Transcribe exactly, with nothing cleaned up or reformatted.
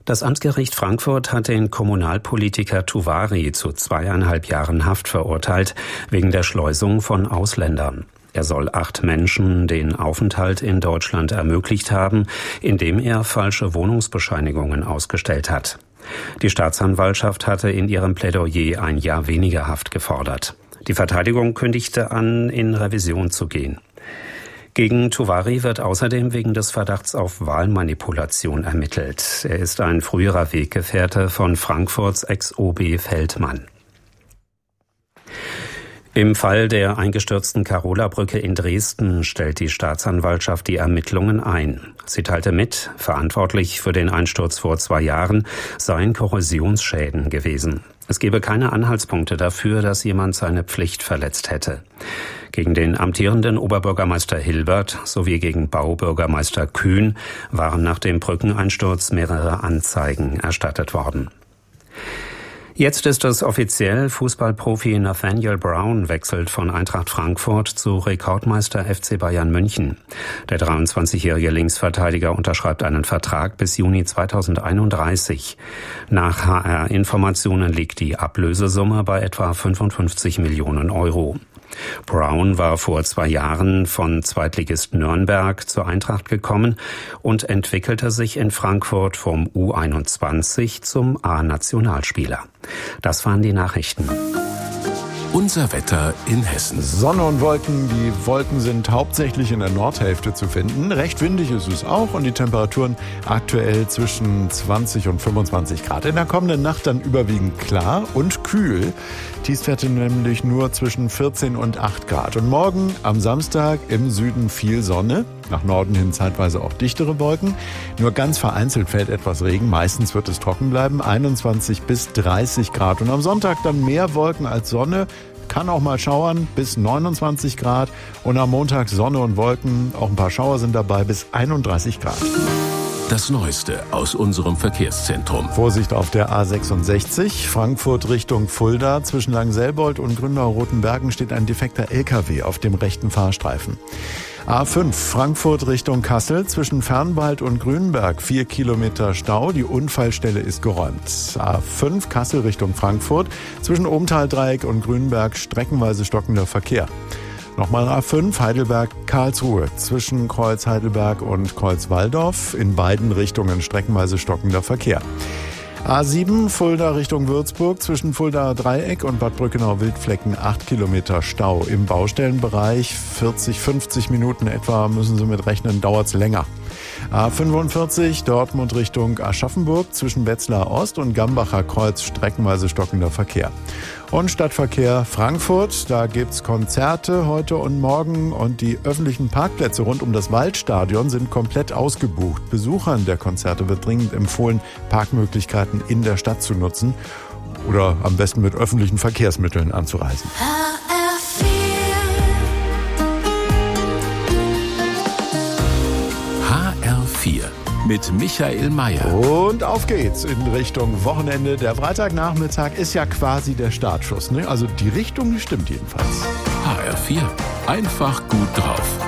Das Amtsgericht Frankfurt hat den Kommunalpolitiker Tuwari zu zweieinhalb Jahren Haft verurteilt, wegen der Schleusung von Ausländern. Er soll acht Menschen den Aufenthalt in Deutschland ermöglicht haben, indem er falsche Wohnungsbescheinigungen ausgestellt hat. Die Staatsanwaltschaft hatte in ihrem Plädoyer ein Jahr weniger Haft gefordert. Die Verteidigung kündigte an, in Revision zu gehen. Gegen Tuwari wird außerdem wegen des Verdachts auf Wahlmanipulation ermittelt. Er ist ein früherer Weggefährte von Frankfurts Ex-O B Feldmann. Im Fall der eingestürzten Carola-Brücke in Dresden stellt die Staatsanwaltschaft die Ermittlungen ein. Sie teilte mit, verantwortlich für den Einsturz vor zwei Jahren seien Korrosionsschäden gewesen. Es gebe keine Anhaltspunkte dafür, dass jemand seine Pflicht verletzt hätte. Gegen den amtierenden Oberbürgermeister Hilbert sowie gegen Baubürgermeister Kühn waren nach dem Brückeneinsturz mehrere Anzeigen erstattet worden. Jetzt ist es offiziell, Fußballprofi Nathaniel Brown wechselt von Eintracht Frankfurt zu Rekordmeister F C Bayern München. Der dreiundzwanzigjährige Linksverteidiger unterschreibt einen Vertrag bis Juni zweitausendeinunddreißig. Nach H R-Informationen liegt die Ablösesumme bei etwa fünfundfünfzig Millionen Euro. Brown war vor zwei Jahren von Zweitligist Nürnberg zur Eintracht gekommen und entwickelte sich in Frankfurt vom U einundzwanzig zum A-Nationalspieler. Das waren die Nachrichten. Unser Wetter in Hessen. Sonne und Wolken. Die Wolken sind hauptsächlich in der Nordhälfte zu finden. Recht windig ist es auch und die Temperaturen aktuell zwischen zwanzig und fünfundzwanzig Grad. In der kommenden Nacht dann überwiegend klar und kühl. Tiefstwerte nämlich nur zwischen vierzehn und acht Grad. Und morgen am Samstag im Süden viel Sonne. Nach Norden hin zeitweise auch dichtere Wolken. Nur ganz vereinzelt fällt etwas Regen. Meistens wird es trocken bleiben. einundzwanzig bis dreißig Grad. Und am Sonntag dann mehr Wolken als Sonne. Kann auch mal schauern bis neunundzwanzig Grad. Und am Montag Sonne und Wolken. Auch ein paar Schauer sind dabei bis einunddreißig Grad. Das Neueste aus unserem Verkehrszentrum. Vorsicht auf der A sechsundsechzig, Frankfurt Richtung Fulda. Zwischen Langselbold und Grünau-Rotenbergen steht ein defekter L K W auf dem rechten Fahrstreifen. A fünf, Frankfurt Richtung Kassel, zwischen Fernwald und Grünberg, vier Kilometer Stau, die Unfallstelle ist geräumt. A fünf, Kassel Richtung Frankfurt, zwischen Obentaldreieck und Grünberg, streckenweise stockender Verkehr. Nochmal A fünf, Heidelberg-Karlsruhe, zwischen Kreuz Heidelberg und Kreuz Walldorf, in beiden Richtungen streckenweise stockender Verkehr. A sieben, Fulda Richtung Würzburg, zwischen Fuldaer Dreieck und Bad Brückenau-Wildflecken, acht Kilometer Stau. Im Baustellenbereich vierzig, fünfzig Minuten etwa müssen Sie mit rechnen, dauert's länger. A fünfundvierzig, Dortmund Richtung Aschaffenburg, zwischen Wetzlar Ost und Gambacher Kreuz, streckenweise stockender Verkehr. Und Stadtverkehr Frankfurt, da gibt's Konzerte heute und morgen und die öffentlichen Parkplätze rund um das Waldstadion sind komplett ausgebucht. Besuchern der Konzerte wird dringend empfohlen, Parkmöglichkeiten in der Stadt zu nutzen oder am besten mit öffentlichen Verkehrsmitteln anzureisen. H R vier mit Michael Mayer. Und auf geht's in Richtung Wochenende. Der Freitagnachmittag ist ja quasi der Startschuss, ne? Also die Richtung, die stimmt jedenfalls. H R vier. Einfach gut drauf.